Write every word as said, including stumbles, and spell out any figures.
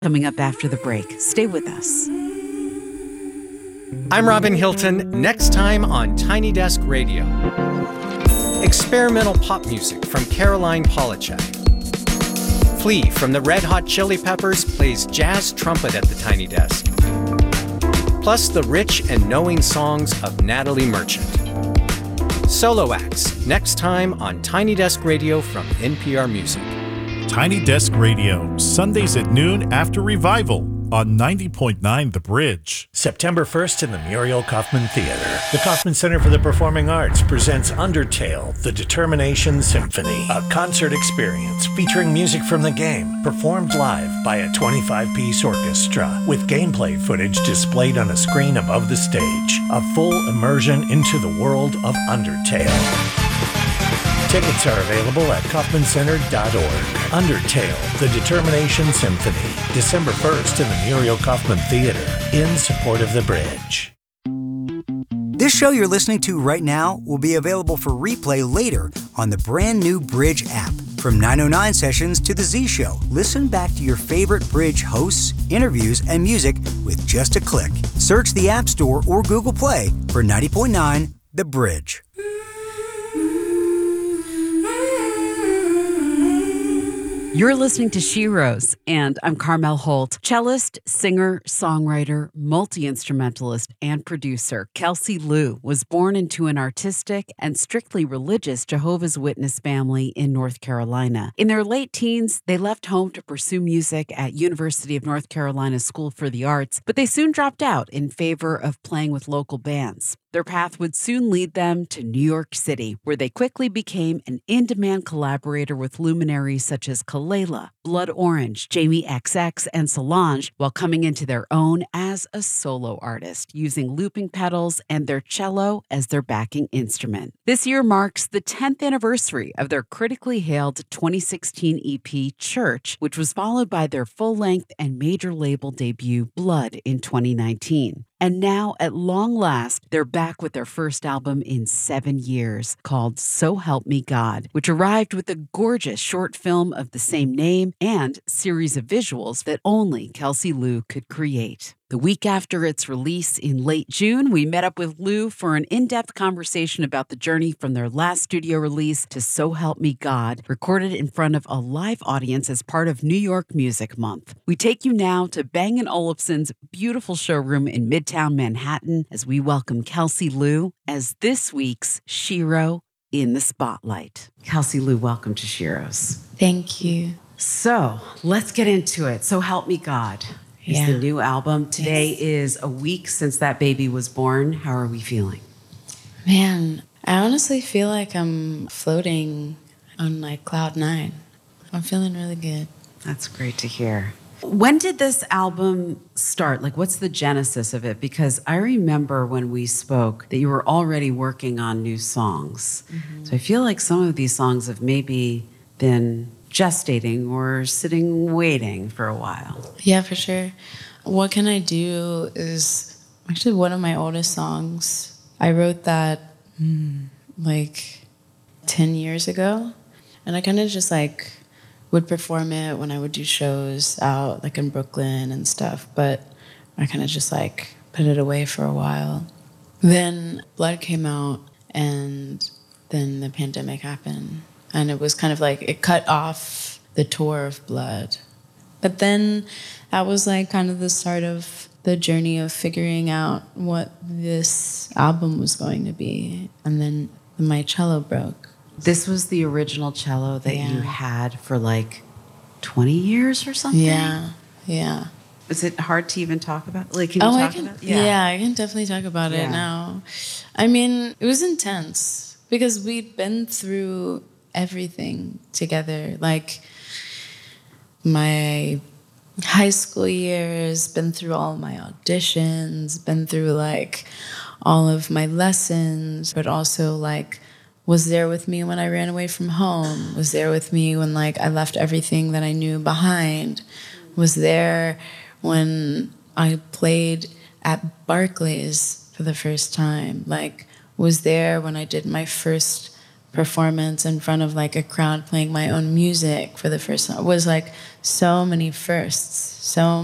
Coming up after the break. Stay with us. I'm Robin Hilton. Next time on Tiny Desk Radio. Experimental pop music from Caroline Polachek. Flea from the Red Hot Chili Peppers plays jazz trumpet at the Tiny Desk. Plus the rich and knowing songs of Natalie Merchant. Solo acts next time on Tiny Desk Radio from N P R Music. Tiny Desk Radio, Sundays at noon after Revival on ninety point nine The Bridge. September first in the Muriel Kaufman Theater. The Kaufman Center for the Performing Arts presents Undertale, The Determination Symphony, a concert experience featuring music from the game, performed live by a twenty-five piece orchestra, with gameplay footage displayed on a screen above the stage. A full immersion into the world of Undertale. Tickets are available at kaufman center dot org. Undertale, The Determination Symphony, December first in the Muriel Kaufman Theater, in support of The Bridge. This show you're listening to right now will be available for replay later on the brand new Bridge app. From nine oh nine Sessions to The Z Show, listen back to your favorite Bridge hosts, interviews, and music with just a click. Search the App Store or Google Play for ninety point nine The Bridge. You're listening to Sheroes, and I'm Carmel Holt. Cellist, singer, songwriter, multi-instrumentalist, and producer Kelsey Lu was born into an artistic and strictly religious Jehovah's Witness family in North Carolina. In their late teens, they left home to pursue music at University of North Carolina School for the Arts, but they soon dropped out in favor of playing with local bands. Their path would soon lead them to New York City, where they quickly became an in-demand collaborator with luminaries such as Kelela, Blood Orange, Jamie X X, and Solange, while coming into their own as a solo artist, using looping pedals and their cello as their backing instrument. This year marks the tenth anniversary of their critically hailed twenty sixteen E P, Church, which was followed by their full-length and major label debut, Blood, in twenty nineteen. And now, at long last, they're back with their first album in seven years, called So Help Me God, which arrived with a gorgeous short film of the same name and series of visuals that only Kelsey Lu could create. The week after its release in late June, we met up with Lu for an in-depth conversation about the journey from their last studio release to So Help Me God, recorded in front of a live audience as part of New York Music Month. We take you now to Bang and Olufsen's beautiful showroom in Midtown Manhattan as we welcome Kelsey Lu as this week's Shero in the Spotlight. Kelsey Lu, welcome to Sheroes. Thank you. So let's get into it. So Help Me God is Yeah. the new album. Today Yes. is a week since that baby was born. How are we feeling? Man, I honestly feel like I'm floating on like cloud nine. I'm feeling really good. That's great to hear. When did this album start? Like, what's the genesis of it? Because I remember when we spoke that you were already working on new songs. Mm-hmm. So I feel like some of these songs have maybe been gestating or sitting waiting for a while. Yeah, for sure. What Can I Do is actually one of my oldest songs. I wrote that mm, like ten years ago. And I kind of just like would perform it when I would do shows out like in Brooklyn and stuff. But I kind of just like put it away for a while. Then Blood came out and then the pandemic happened. And it was kind of like, it cut off the tour of Blood. But then that was like kind of the start of the journey of figuring out what this album was going to be. And then my cello broke. This was the original cello that Yeah. you had for like twenty years or something? Yeah, yeah. Is it hard to even talk about? Like, can you oh, talk I can, about it? yeah. I can definitely talk about Yeah. it now. I mean, it was intense because we'd been through everything together. Like my high school years, been through all my auditions, been through like all of my lessons, but also like was there with me when I ran away from home, was there with me when like I left everything that I knew behind, was there when I played at Barclays for the first time, like was there when I did my first performance in front of like a crowd playing my own music for the first time. It was like so many firsts, so